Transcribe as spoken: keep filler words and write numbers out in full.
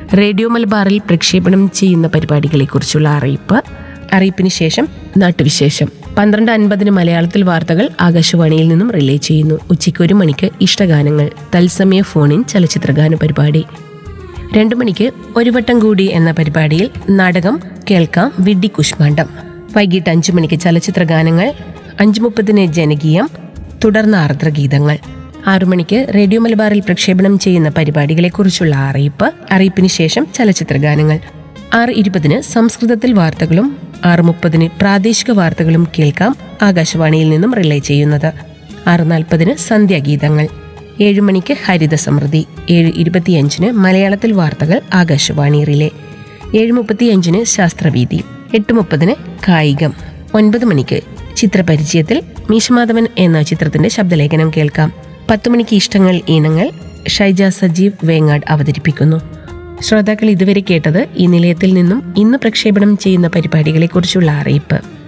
Radio മലബാറിൽ പ്രക്ഷേപണം ചെയ്യുന്ന പരിപാടികളെക്കുറിച്ചുള്ള അറിയിപ്പ്. അറിയിപ്പിന് ശേഷം നാട്ടുവിശേഷം. പന്ത്രണ്ട് അൻപതിന് മലയാളത്തിൽ വാർത്തകൾ ആകാശവാണിയിൽ നിന്നും റിലേ ചെയ്യുന്നു. ഉച്ചയ്ക്ക് ഒരു മണിക്ക് ഇഷ്ടഗാനങ്ങൾ തത്സമയ ഫോണിൻ ചലച്ചിത്രഗാന പരിപാടി. രണ്ടു മണിക്ക് ഒരു വട്ടം കൂടി എന്ന പരിപാടിയിൽ നാടകം കേൾക്കാം വിഡ്ഢി കുഷ്മാണ്ഡം. വൈകിട്ട് അഞ്ചു മണിക്ക് ചലച്ചിത്ര ഗാനങ്ങൾ. അഞ്ചു മുപ്പതിന് ജനകീയം, തുടർന്ന് ആർദ്രഗീതങ്ങൾ. ആറു മണിക്ക് റേഡിയോ മലബാറിൽ പ്രക്ഷേപണം ചെയ്യുന്ന പരിപാടികളെക്കുറിച്ചുള്ള അറിയിപ്പ്. അറിയിപ്പിന് ശേഷം ചലച്ചിത്ര ഗാനങ്ങൾ. ആറ് ഇരുപതിന് സംസ്കൃതത്തിൽ വാർത്തകളും ആറ് മുപ്പതിന് പ്രാദേശിക വാർത്തകളും കേൾക്കാം ആകാശവാണിയിൽ നിന്നും റിലേ ചെയ്യുന്നത്. ആറ് നാൽപ്പതിന് സന്ധ്യാഗീതങ്ങൾ. ഏഴു മണിക്ക് ഹരിത സമൃദ്ധി. ഏഴ് ഇരുപത്തിയഞ്ചിന് മലയാളത്തിൽ വാർത്തകൾ ആകാശവാണി റിലേ. ഏഴ് മുപ്പത്തിയഞ്ചിന് ശാസ്ത്രവീതി. എട്ട് മുപ്പതിന് കായികം. ഒൻപത് മണിക്ക് ചിത്രപരിചയത്തിൽ മീശമാധവൻ എന്ന ചിത്രത്തിന്റെ ശബ്ദലേഖനം കേൾക്കാം. പത്തു മണിക്ക് ഇഷ്ടങ്ങൾ ഈണങ്ങൾ ഷൈജ സജീവ് വേങ്ങാട് അവതരിപ്പിക്കുന്നു. ശ്രോതാക്കൾ ഇതുവരെ കേട്ടത് ഈ നിലയത്തിൽ നിന്നും ഇന്ന് പ്രക്ഷേപണം ചെയ്യുന്ന പരിപാടികളെക്കുറിച്ചുള്ള അറിയിപ്പ്.